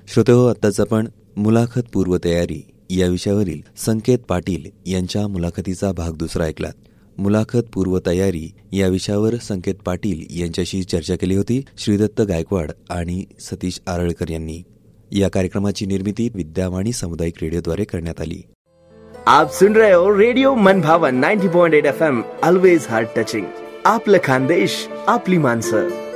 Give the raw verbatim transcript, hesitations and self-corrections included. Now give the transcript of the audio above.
श्रोतेहो, आत्ताच आपण मुलाखत पूर्वतयारी या विषयावरील संकेत पाटील यांच्या मुलाखतीचा भाग दुसरा ऐकलात. मुलाखत पूर्वतयारी या विषयावर संकेत पाटील यांच्याशी चर्चा केली होती श्रीदत्त गायकवाड आणि सतीश आरळकर यांनी. या कार्यक्रमाची निर्मिती विद्यावाणी सामुदायिक रेडिओद्वारे करण्यात आली. आप सुन रहे हो रेडिओ मनभावन नव्वद पॉइंट आठ F M, always heart touching. आपलं खानदेश, आपली माणसं.